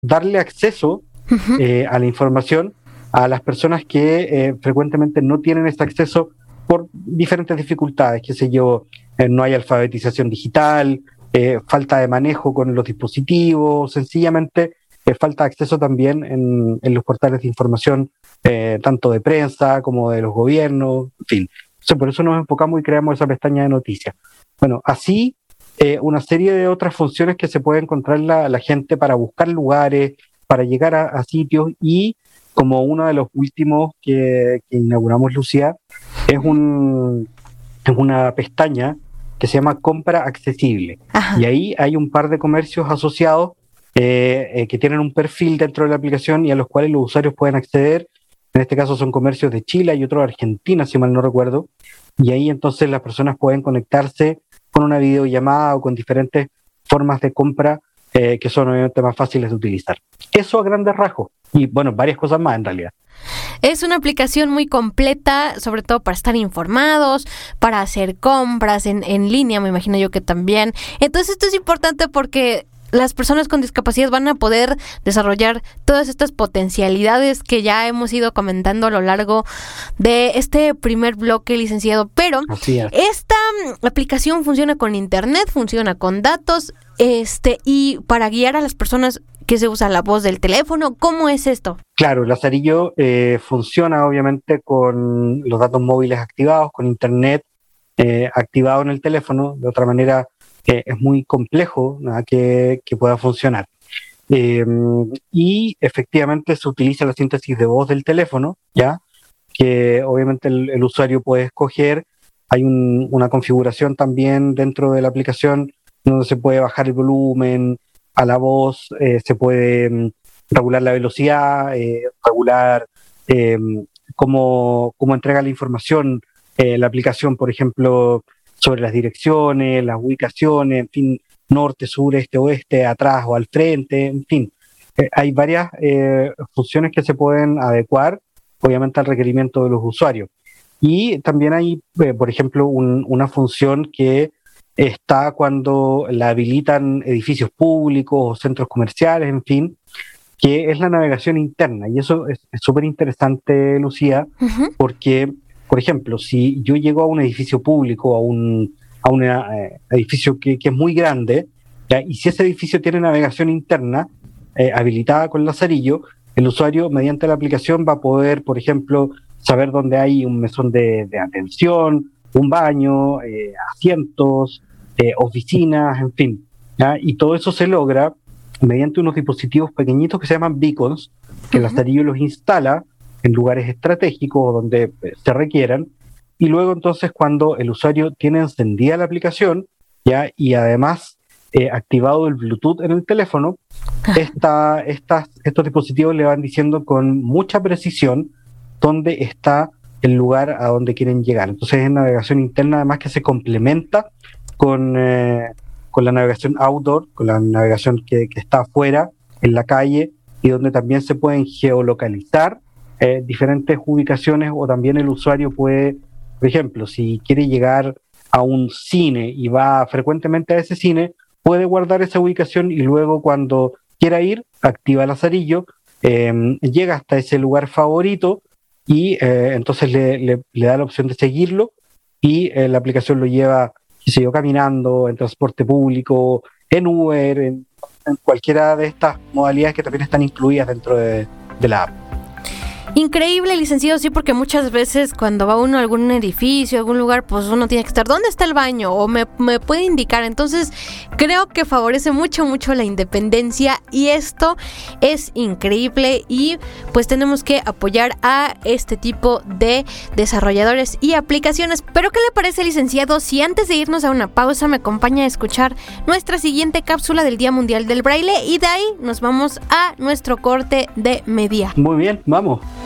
darle acceso a la información a las personas que frecuentemente no tienen este acceso por diferentes dificultades, qué sé yo, no hay alfabetización digital, falta de manejo con los dispositivos, sencillamente falta de acceso también en los portales de información, tanto de prensa como de los gobiernos, en fin. Entonces, por eso nos enfocamos y creamos esa pestaña de noticias. Bueno, así una serie de otras funciones que se puede encontrar la gente para buscar lugares, para llegar a sitios, y como uno de los últimos que inauguramos, Lucía, es una pestaña que se llama Compra Accesible. Ajá. Y ahí hay un par de comercios asociados que tienen un perfil dentro de la aplicación y a los cuales los usuarios pueden acceder. En este caso son comercios de Chile y otro de Argentina, si mal no recuerdo. Y ahí entonces las personas pueden conectarse con una videollamada o con diferentes formas de compra que son obviamente más fáciles de utilizar. Eso a grandes rasgos. Y bueno, varias cosas más en realidad. Es una aplicación muy completa, sobre todo para estar informados, para hacer compras en línea, me imagino yo que también. Entonces esto es importante porque las personas con discapacidad van a poder desarrollar todas estas potencialidades que ya hemos ido comentando a lo largo de este primer bloque, licenciado. Pero esta aplicación funciona con internet, funciona con datos, y para guiar a las personas, ¿qué se usa? ¿La voz del teléfono? ¿Cómo es esto? Claro, Lazarillo funciona obviamente con los datos móviles activados, con internet activado en el teléfono. De otra manera es muy complejo, ¿no?, que pueda funcionar. Y efectivamente se utiliza la síntesis de voz del teléfono, ¿ya? Que obviamente el usuario puede escoger. Hay una configuración también dentro de la aplicación donde se puede bajar el volumen a la voz, se puede regular la velocidad, regular cómo entrega la información la aplicación, por ejemplo, sobre las direcciones, las ubicaciones, en fin, norte, sur, este, oeste, atrás o al frente, en fin. Hay varias funciones que se pueden adecuar, obviamente, al requerimiento de los usuarios. Y también hay, por ejemplo, una función que está cuando la habilitan edificios públicos o centros comerciales, en fin, que es la navegación interna. Y eso es súper interesante, Lucía, porque, por ejemplo, si yo llego a un edificio público, a un edificio que es muy grande, ¿ya? Y si ese edificio tiene navegación interna habilitada con Lazarillo, el usuario, mediante la aplicación, va a poder, por ejemplo, saber dónde hay un mesón de atención, un baño, asientos, oficinas, en fin, ¿ya? Y todo eso se logra mediante unos dispositivos pequeñitos que se llaman beacons, que Lazarillo los instala en lugares estratégicos donde se requieran, y luego entonces cuando el usuario tiene encendida la aplicación, ¿ya? Y además activado el Bluetooth en el teléfono, estos dispositivos le van diciendo con mucha precisión dónde está el lugar a donde quieren llegar. Entonces es navegación interna, además, que se complementa con la navegación outdoor, con la navegación que está afuera, en la calle, y donde también se pueden geolocalizar diferentes ubicaciones, o también el usuario puede, por ejemplo, si quiere llegar a un cine y va frecuentemente a ese cine, puede guardar esa ubicación y luego cuando quiera ir, activa Lazarillo, llega hasta ese lugar favorito y entonces le da la opción de seguirlo y la aplicación lo lleva, qué sé yo, caminando, en transporte público, en Uber, en cualquiera de estas modalidades que también están incluidas dentro de la app. Increíble, licenciado, sí, porque muchas veces cuando va uno a algún edificio, a algún lugar, pues uno tiene que estar, ¿dónde está el baño? O me puede indicar. Entonces, creo que favorece mucho la independencia y esto es increíble y pues tenemos que apoyar a este tipo de desarrolladores y aplicaciones. Pero, ¿qué le parece, licenciado, si antes de irnos a una pausa me acompaña a escuchar nuestra siguiente cápsula del Día Mundial del Braille y de ahí nos vamos a nuestro corte de media? Muy bien, vamos.